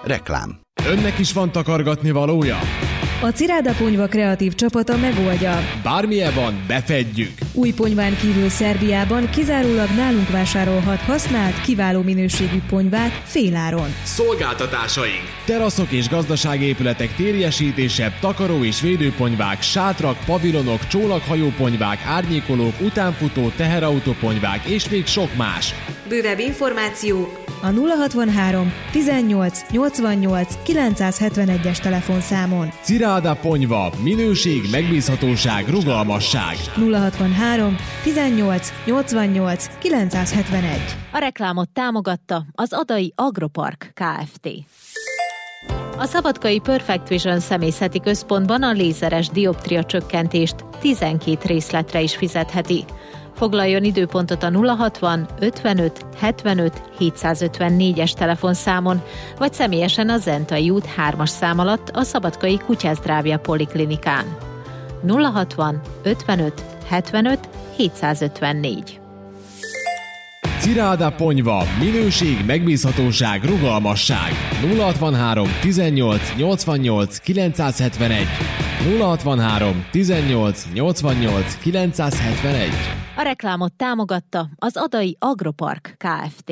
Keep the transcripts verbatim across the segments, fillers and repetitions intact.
Reklám. Önnek is van takargatni valója? A Ciráda Ponyva kreatív csapata megoldja. Bármilyen van, befedjük! Új ponyván kívül Szerbiában kizárólag nálunk vásárolhat használt, kiváló minőségű ponyvát féláron. Szolgáltatásaink! Teraszok és gazdaságépületek térjesítése, takaró és védőponyvák, sátrak, pavilonok, csónakhajóponyvák, árnyékolók, utánfutó, teherautóponyvák és még sok más. Bővebb információ a nulla hatvanhárom tizennyolc nyolcvannyolc kilencszázhetvenegyes telefonszámon. Ciráda Ponyva. Minőség, megbízhatóság, rugalmasság. nulla hatvanhárom tizennyolc nyolcvannyolc kilencszázhetvenegy. A reklámot támogatta az Adai Agropark Kft. A szabadkai Perfect Vision személyzeti központban a lézeres dioptria csökkentést tizenkét részletre is fizetheti. Foglaljon időpontot a nulla hatvan ötvenöt hetvenöt hétszázötvennégyes telefonszámon, vagy személyesen a Zentai út hármas szám alatt a Szabadkai Kutyázdrávja Poliklinikán. nulla hatvan ötvenöt hetvenöt hétszázötvennégy. Ciráda Ponyva. Minőség, megbízhatóság, rugalmasság. nulla hatvanhárom tizennyolc nyolcvannyolc kilencszázhetvenegy. nulla hatvanhárom tizennyolc nyolcvannyolc kilencszázhetvenegy. A reklámot támogatta az Adai Agropark Kft.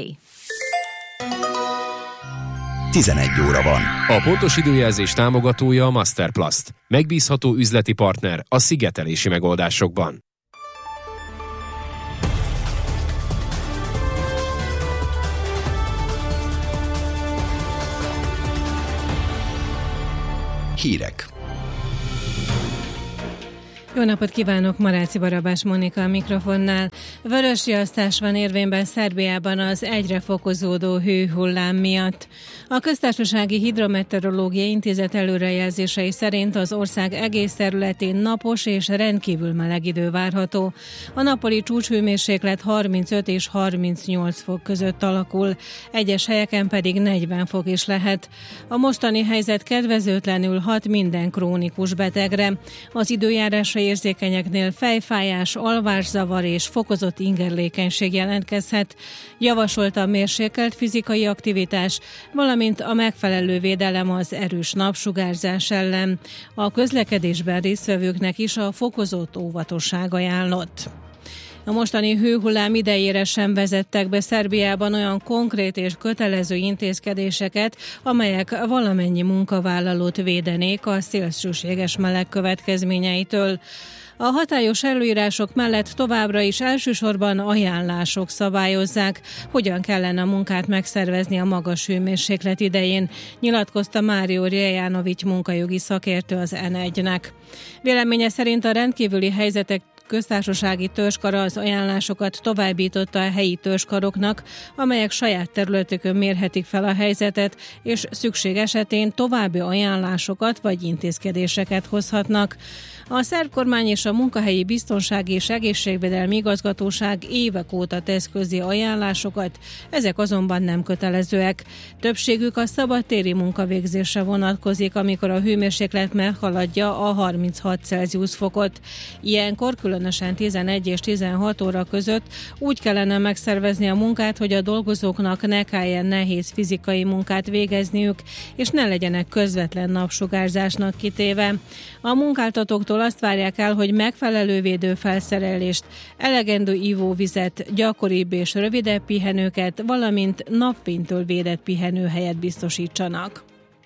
tizenegy óra van. A pontos időjelzés támogatója a Masterplast. Megbízható üzleti partner a szigetelési megoldásokban. Hírek. Jó napot kívánok, Maráci Barabás Monika a mikrofonnál. Vörösriasztás van érvényben Szerbiában az egyre fokozódó hőhullám miatt. A Köztársasági Hidrometeorológiai Intézet előrejelzései szerint az ország egész területén napos és rendkívül meleg idő várható. A nappali csúcshőmérséklet harmincöt és harmincnyolc fok között alakul, egyes helyeken pedig negyven fok is lehet. A mostani helyzet kedvezőtlenül hat minden krónikus betegre. Az időjárásra érzékenyeknél fejfájás, alvászavar és fokozott ingerlékenység jelentkezhet. Javasolta a mérsékelt fizikai aktivitás, valamint a megfelelő védelem az erős napsugárzás ellen. A közlekedésben résztvevőknek is a fokozott óvatosság ajánlott. A mostani hőhullám idejére sem vezettek be Szerbiában olyan konkrét és kötelező intézkedéseket, amelyek valamennyi munkavállalót védenék a szélsőséges meleg következményeitől. A hatályos előírások mellett továbbra is elsősorban ajánlások szabályozzák, hogyan kellene a munkát megszervezni a magas hőmérséklet idején, nyilatkozta Mário Rejanovics munkajogi szakértő az en egynek. Véleménye szerint a rendkívüli helyzetek köztársasági törzskara az ajánlásokat továbbította a helyi törzskaroknak, amelyek saját területükön mérhetik fel a helyzetet, és szükség esetén további ajánlásokat vagy intézkedéseket hozhatnak. A szerb kormány és a Munkahelyi Biztonsági és Egészségvédelmi Igazgatóság évek óta tesz közzé ajánlásokat, ezek azonban nem kötelezőek. Többségük a szabadtéri munkavégzésre vonatkozik, amikor a hőmérséklet meghaladja a harminchat Celsius fokot. Ilyenkor különösen tizenegy és tizenhat óra között úgy kellene megszervezni a munkát, hogy a dolgozóknak ne kelljen nehéz fizikai munkát végezniük, és ne legyenek közvetlen napsugárzásnak kitéve. A munkáltatóktól azt várják el, hogy megfelelő védőfelszerelést, elegendő ivóvizet, gyakoribb és rövidebb pihenőket, valamint napfénytől védett pihenőhelyet biztosítsanak.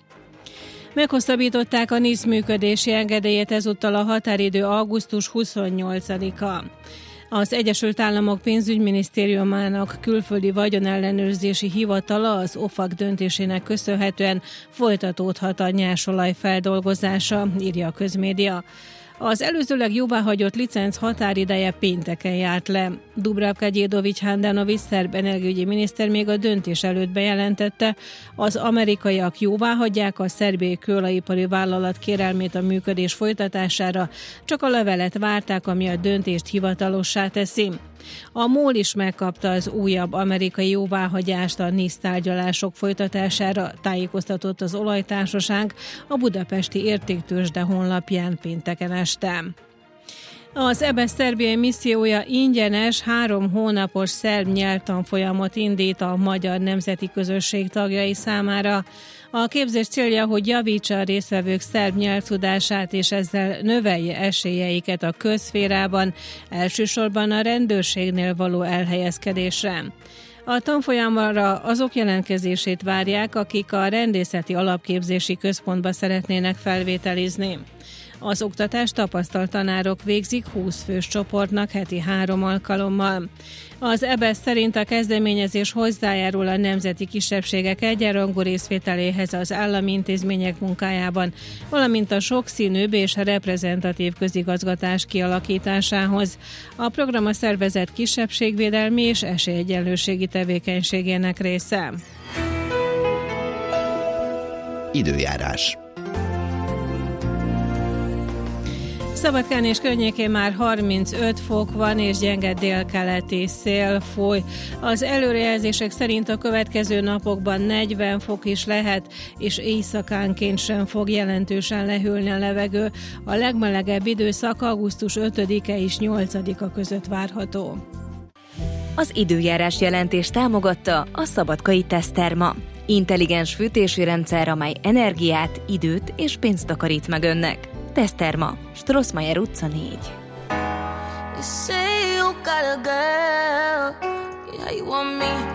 Meghosszabbították a NISZ működési engedélyét, ezúttal a határidő augusztus huszonnyolcadika. Az Egyesült Államok pénzügyminisztériumának külföldi vagyonellenőrzési hivatala az o fak döntésének köszönhetően folytatódhat a nyersolaj feldolgozása, írja a közmédia. Az előzőleg jóváhagyott licenc határideje pénteken járt le. Dubravka Đedović-Handanović szerb energiaügyi miniszter még a döntés előtt bejelentette, az amerikaiak jóváhagyják a szerbiai kőolajipari vállalat kérelmét a működés folytatására, csak a levelet várták, ami a döntést hivatalossá teszi. A MOL is megkapta az újabb amerikai jóváhagyást a NISZ tárgyalások folytatására, tájékoztatott az olajtársaság a budapesti értéktőzsde honlapján pénteken este. Az é bé e es szerbiai missziója ingyenes, három hónapos szerb nyelvtanfolyamot indít a magyar nemzeti közösség tagjai számára. A képzés célja, hogy javítsa a résztvevők szerb nyelvtudását, és ezzel növelje esélyeiket a közszférában, elsősorban a rendőrségnél való elhelyezkedésre. A tanfolyamra azok jelentkezését várják, akik a rendészeti alapképzési központba szeretnének felvételizni. Az oktatást tapasztalt tanárok végzik húsz fős csoportnak heti három alkalommal. Az é bé e es szerint a kezdeményezés hozzájárul a nemzeti kisebbségek egyenrangú részvételéhez az állami intézmények munkájában, valamint a sokszínűbb és reprezentatív közigazgatás kialakításához. A program a szervezet kisebbségvédelmi és esélyegyenlőségi tevékenységének része. Időjárás. Szabadkán és környékén már harmincöt fok van, és gyenge délkeleti szél fúj. Az előrejelzések szerint a következő napokban negyven fok is lehet, és éjszakánként sem fog jelentősen lehűlni a levegő. A legmelegebb időszak augusztus ötödike és nyolcadika között várható. Az időjárás jelentés támogatta a Szabadkai Teszterma. Intelligens fűtési rendszer, amely energiát, időt és pénzt takarít meg önnek. Teszterma, Strossmayer utca négy. You say you got a girl, yeah, you want me.